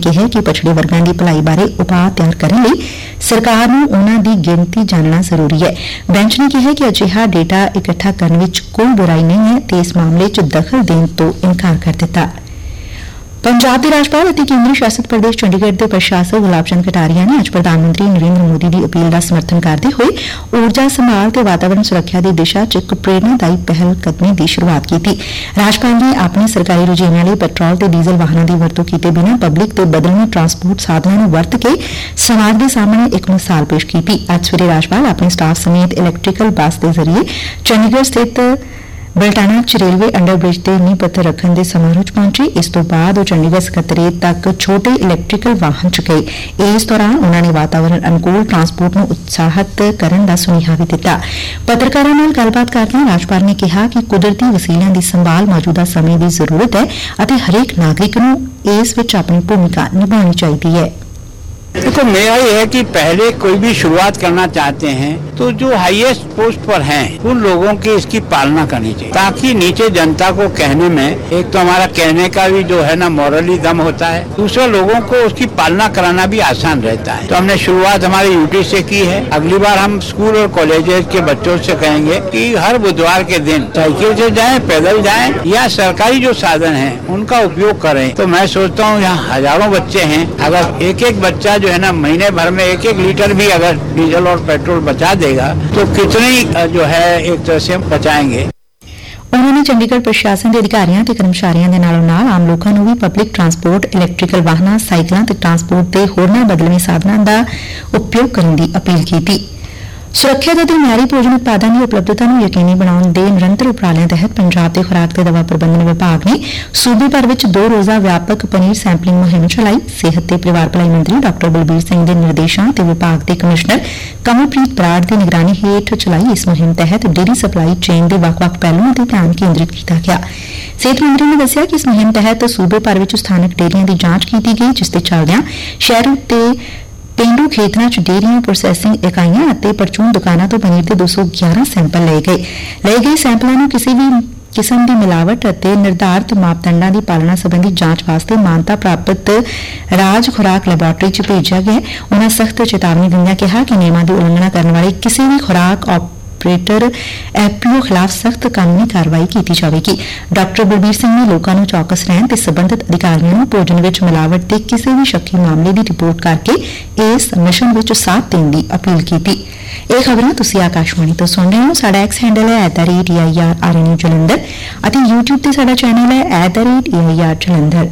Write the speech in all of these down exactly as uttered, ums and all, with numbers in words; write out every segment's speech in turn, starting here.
कहा कि पछड़े वर्गां की भलाई बारे उपाय तैयार करने लई सरकार नूं उन्हां दी गिणती जानना जरूरी है। बैंच ने कहा कि अजिहा डेटा इकट्ठा करने विच कोई बुराई नहीं है ते इस मामले च दखल देण तो इनकार कर दिता। पंजाब के राज्यपाल और केंद्री शासित प्रदेश चंडीगढ़ के प्रशासक गुलाब चंद कटारिया ने अज प्रधानमंत्री नरेंद्र मोदी की अपील का समर्थन करते हुए ऊर्जा संभाल ते वातावरण सुरक्षा की दिशा च एक प्रेरणादायी पहलकदमी की शुरुआत की। राज्यपाल ने अपने सरकारी रुझानों लिए पेट्रोल ते डीजल वाहनों की वरतों किए बिना पब्लिक ते बदलਵੇਂ ट्रांसपोर्ट साधनों वरत के समाज के सामने एक मिसाल पेश की। अज सवेरे राज्यपाल अपने स्टाफ समेत इलैक्ट्रिकल बस के जरिए चंडीगढ़ स्थित बलटाना च रेलवे अंडरब्रिज के नींह पत्थर रखने के समारोह पहुंचे। इस तो बाद वो चंडीगढ़ सकत्रेत तक छोटे इलैक्ट्रिकल वाहन च गए। इस दौरान उन्होंने वातावरण अनुकूल ट्रांसपोर्ट को उत्साहित करने का सुनेहा भी दिता। पत्रकारों नाल गलबात करदे राज्यपाल ने कहा कि कुदरती वसीलियां की संभाल मौजूदा समय की जरूरत है और हरेक नागरिक को इस विच अपनी भूमिका निभानी चाहिए है। देखो, मेरा ये है कि पहले कोई भी शुरुआत करना चाहते हैं तो जो हाईएस्ट पोस्ट पर हैं उन लोगों की इसकी पालना करनी चाहिए, ताकि नीचे जनता को कहने में एक तो हमारा कहने का भी जो है ना मॉरली दम होता है, दूसरे लोगों को उसकी पालना कराना भी आसान रहता है। तो हमने शुरुआत हमारी यूटी से की है। अगली बार हम स्कूल और कॉलेजेस के बच्चों से कहेंगे कि हर बुधवार के दिन साइकिल से जाएं, पैदल जाएं या सरकारी जो साधन है उनका उपयोग करें। तो मैं सोचता हूँ यहाँ हजारों बच्चे हैं, अगर एक एक बच्चा जो है ना महीने भर में एक एक लीटर भी अगर डीजल और पेट्रोल बचा देगा तो कितनी जो है एक तरह से हम बचाएंगे। उन्होंने चंडीगढ़ प्रशासन के अधिकारियों ते कर्मचारियों के नालों नाल आम लोगों को भी पब्लिक ट्रांसपोर्ट, इलैक्ट्रिकल वाहनों, साइकिलों ते ट्रांसपोर्ट के होरनां बदलਵੇਂ साधनों का उपयोग करने की अपील की। सुरक्षित ਅਤੇ ਮਿਆਰੀ ਭੋਜਨ ਉਤਪਾਦਾਂ ਦੀ ਉਪਲਬਧਤਾ ਨੂੰ ਯਕੀਨੀ ਬਣਾਉਣ ਦੇ ਨਿਰੰਤਰ ਉਪਰਾਲਿਆਂ ਤਹਿਤ ਪੰਜਾਬ ਦੇ ਖੁਰਾਕ ਤੇ ਦਵਾ ਪ੍ਰਬੰਧਨ ਵਿਭਾਗ ਨੇ ਸੂਬੇ ਭਰ ਵਿੱਚ ਦੋ ਰੋਜ਼ਾ ਵਿਆਪਕ ਪਨੀਰ ਸੈਂਪਲਿੰਗ ਮੁਹਿੰਮ ਚਲਾਈ। ਸਿਹਤ ਤੇ ਪਰਿਵਾਰ ਭਲਾਈ ਮੰਤਰੀ ਡਾਕਟਰ ਬਲਬੀਰ ਸਿੰਘ ਦੇ ਨਿਰਦੇਸ਼ਾਂ ਤੇ ਵਿਭਾਗ ਦੇ ਕਮਿਸ਼ਨਰ ਕਮਲਪ੍ਰੀਤ ਬਰਾੜ ਦੀ ਨਿਗਰਾਨੀ ਹੇਠ ਚਲਾਈ ਇਸ ਮੁਹਿੰਮ ਤਹਿਤ ਡੇਅਰੀ ਸਪਲਾਈ ਚੇਨ ਦੇ ਵੱਖ-ਵੱਖ ਪਹਿਲੂਆਂ ਤੇ ਧਿਆਨ ਕੇਂਦਰਿਤ ਕੀਤਾ ਗਿਆ। ਸਿਹਤ ਮੰਤਰੀ ਨੇ ਦੱਸਿਆ ਕਿ ਇਸ ਮੁਹਿੰਮ ਤਹਿਤ ਸੂਬੇ ਭਰ ਵਿੱਚ ਸਥਾਨਕ ਡੇਅਰੀਆਂ ਦੀ ਜਾਂਚ ਕੀਤੀ ਗਈ, ਜਿਸ ਦੇ ਚੱਲਦਿਆਂ ਸ਼ਹਿਰ ਤੇ पेंडू खेतरां च डेयरियां, प्रोसैसिंग इकाइयां ਅਤੇ परचून दुकानां ਤੋਂ पनीर ਦੇ दो सौ ग्यारह सैंपल ਲਏ ਗਏ। ਲਏ ਗਏ ਸੈਂਪਲਾਂ ਨੂੰ ਕਿਸੇ ਵੀ किस्म की मिलावट ਅਤੇ निर्धारित मापदंडों की पालना संबंधी जांच वास्ते मानता प्राप्त राज खुराक लैबोरेटरी च भेजा गया। उन्होंने सख्त चेतावनी दिंदियां कहा कि नियमां की उलंघना करने वाले किसी भी खुराक ऑपरेटर एपीओ खिलाफ सख्त कानूनी कार्रवाई की जाएगी। डॉक्टर बलबीर सिंह ने लोगों को चौकस रहन ते संबंधित अधिकारियों को भोजन में मिलावट के किसी भी शक्की मामले की रिपोर्ट करके इस मिशन में साथ देने की अपील की। ਇਹ ਖਬਰਾਂ ਤੁਸੀਂ ਆਕਾਸ਼ਵਾਣੀ ਤੋਂ ਸੁਣ ਰਹੇ ਹੋ। ਸਾਡਾ ਐਕਸ ਹੈਂਡਲ ਹੈ at the rate A I R R N U Jalandhar ਅਤੇ YouTube ਤੇ ਸਾਡਾ ਚੈਨਲ ਹੈ at the rate A I R Jalandhar.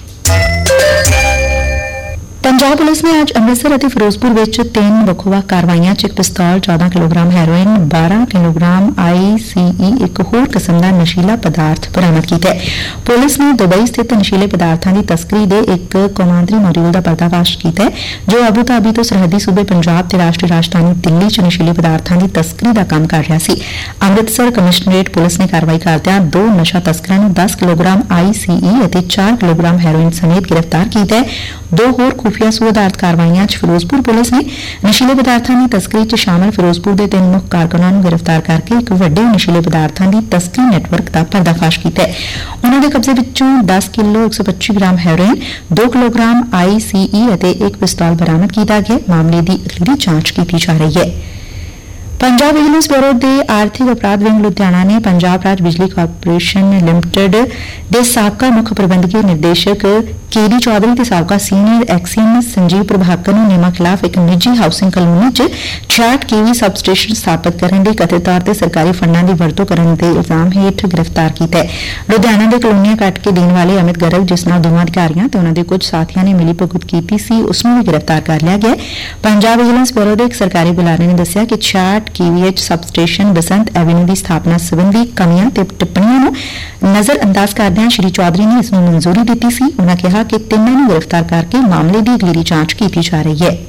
Punjab police ने अज अमृतसर और फिरोजपुर में तीन ਵੱਖ-ਵੱਖ कार्रवाइयां च एक पिस्तौल, चौदह किलोग्राम हैरोइन, बारह किलोग्राम आई सी ई एक होर किस्म का नशीला पदार्थ बरामद किया है। पुलिस ने दुबई स्थित नशीले पदार्थों की तस्करी के एक कौमांतरी मॉड्यूल का पर्दाफाश किया है, जो अबू धाबी तो सरहदी सूबे पंजाब ते राष्ट्रीय राजधानी दिल्ली च नशीले पदार्थों की तस्करी का काम कर रहा सी। अमृतसर कमिश्नरेट पुलिस ने कार्रवाई करदਿਆਂ दो नशा तस्करां नूं दस किलोग्राम आई सी ई और चार किलोग्राम हैरोइन समेत गिरफ्तार किया है। दो होर खुफिया सूह आधारित कार्रवाइयां च फिरोजपुर पुलिस ने नशीले पदार्थों की तस्करी च शामिल फिरोजपुर के तीन मुख कारकुनां नूं गिरफ्तार करके एक वड्डे नशीले पदार्थों की तस्करी नैटवर्क का पर्दाफाश किया है। उन्होंने दे कब्जे विचों दस किलो एक सौ पच्ची ग्राम हैरोइन, दो किलोग्राम आई सी ई और एक पिस्तौल बरामद किया गया। मामले की अगली जांच की जा रही है। पंजाब विजिलेंस ब्यूरो के आर्थिक अपराध विंग लुधियाना ने पंजाब राज बिजली कारपोरेशन लिमिटेड के साबका मुख्य प्रबंधकीय निर्देशक के डी चौधरी के साबका सीनियर एक्सीएम संजीव प्रभाकर ने नियमां खिलाफ एक निजी हाउसिंग कलोनी च छियासठ केवी सब स्टेशन स्थापित करने के कथित तौर पर सरकारी फंडां की वरतों करने के इल्जाम हेठ गिरफ्तार किया है। लुधियाना के कलोनियां कट के देने वाले अमित गर्ग, जिस नाल दोवां अधिकारियों ते उन्हां दे कुछ साथियों ने मिली भुगत की सी, उसनूं भी गिरफ्तार कर लिया गया। पंजाब विजिलेंस ब्यूरो के एक सरकारी बुलारे ने दस्सिया कि छियासठ केवीएच सब स्टेशन बसंत एवेन्यू की स्थापना संबंधी कमियां ते टिप्पणियां नूं नजरअंदाज करदਿਆਂ श्री चौधरी ने इसनूं मंजूरी दी सी। उन्होंने कहा कि तिन्नों नूं गिरफ्तार करके मामले की अगली जांच की जा रही है।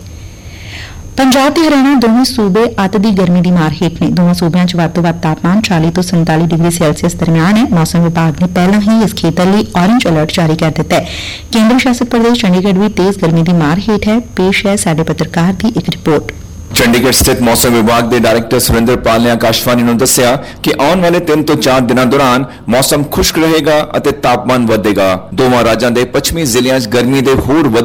पंजाब ते हरियाणा दोवें सूबे अत दी गर्मी की मार हेठ ने। दोवां सूबਿਆਂ च वध तो वध तापमान चालीस तो संताली डिग्री सैल्सीयस दरमियान है। मौसम विभाग ने पहला ही इस खेतर लिए ऑरेंज अलर्ट जारी कर दिता है। केंद्र शासित प्रदेश चंडीगढ़ भी तेज गर्मी की मार हेठ है। पेश है साडे पत्रकार की एक रिपोर्ट। चंडीगढ़ स्थित मौसम विभाग के डायरेक्टर सुरेंद्र पाल ने आकाशवाणी को दस्सिया कि आने वाले तीन तो चार दिनों दौरान मौसम खुश्क रहेगा और तापमान बढ़ेगा। दोवां राज्यों के पश्चिमी जिलों गर्मी के होर